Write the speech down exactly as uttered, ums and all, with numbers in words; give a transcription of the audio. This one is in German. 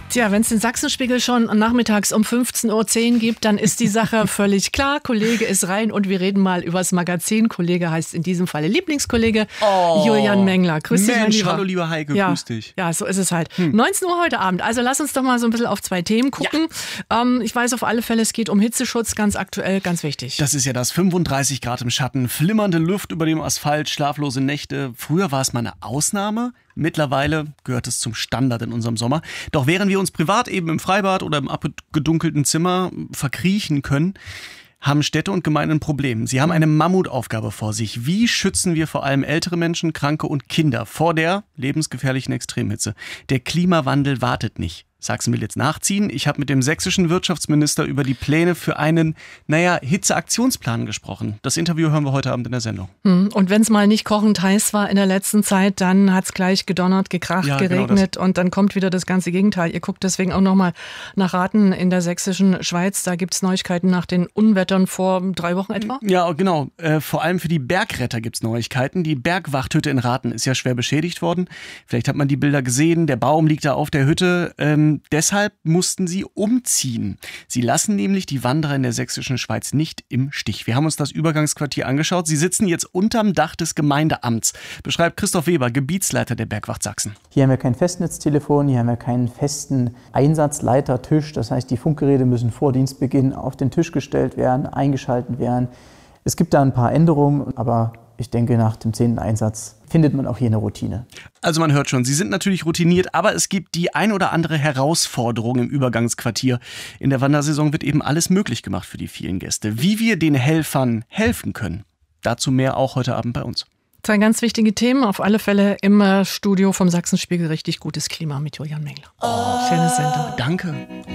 Tja, wenn es den Sachsenspiegel schon nachmittags um fünfzehn Uhr zehn gibt, dann ist die Sache völlig klar. Kollege ist rein und wir reden mal über das Magazin. Kollege heißt in diesem Falle Lieblingskollege Oh, Julian Mengler. Grüß dich, mein Mensch, Lieber. hallo lieber Heike, ja, grüß dich. Ja, so ist es halt. Hm. neunzehn Uhr heute Abend. Also lass uns doch mal so ein bisschen auf zwei Themen gucken. Ja. Ähm, ich weiß auf alle Fälle, es geht um Hitzeschutz, ganz aktuell, ganz wichtig. Das ist ja das fünfunddreißig Grad im Schatten, flimmernde Luft über dem Asphalt, schlaflose Nächte. Früher war es mal eine Ausnahme. Mittlerweile gehört es zum Standard in unserem Sommer. Doch während wir uns privat eben im Freibad oder im abgedunkelten Zimmer verkriechen können, haben Städte und Gemeinden ein Problem. Sie haben eine Mammutaufgabe vor sich. Wie schützen wir vor allem ältere Menschen, Kranke und Kinder vor der lebensgefährlichen Extremhitze? Der Klimawandel wartet nicht. Sachsen will jetzt nachziehen. Ich habe mit dem sächsischen Wirtschaftsminister über die Pläne für einen, naja, Hitzeaktionsplan gesprochen. Das Interview hören wir heute Abend in der Sendung. Und wenn es mal nicht kochend heiß war in der letzten Zeit, dann hat es gleich gedonnert, gekracht, ja, geregnet genau und dann kommt wieder das ganze Gegenteil. Ihr guckt deswegen auch nochmal nach Raten in der sächsischen Schweiz. Da gibt es Neuigkeiten nach den Unwettern vor drei Wochen etwa. Ja, genau. Äh, vor allem für die Bergretter gibt es Neuigkeiten. Die Bergwachthütte in Raten ist ja schwer beschädigt worden. Vielleicht hat man die Bilder gesehen. Der Baum liegt da auf der Hütte. Ähm, Deshalb mussten sie umziehen. Sie lassen nämlich die Wanderer in der sächsischen Schweiz nicht im Stich. Wir haben uns das Übergangsquartier angeschaut. Sie sitzen jetzt unterm Dach des Gemeindeamts, beschreibt Christoph Weber, Gebietsleiter der Bergwacht Sachsen. Hier haben wir kein Festnetztelefon, hier haben wir keinen festen Einsatzleitertisch. Das heißt, die Funkgeräte müssen vor Dienstbeginn auf den Tisch gestellt werden, eingeschaltet werden. Es gibt da ein paar Änderungen, aber ich denke, nach dem zehnten Einsatz findet man auch hier eine Routine. Also man hört schon, Sie sind natürlich routiniert, aber es gibt die ein oder andere Herausforderung im Übergangsquartier. In der Wandersaison wird eben alles möglich gemacht für die vielen Gäste. Wie wir den Helfern helfen können, dazu mehr auch heute Abend bei uns. Zwei ganz wichtige Themen, auf alle Fälle im Studio vom Sachsenspiegel. Richtig gutes Klima mit Julian Mengler. Oh, schöne Sendung. Danke.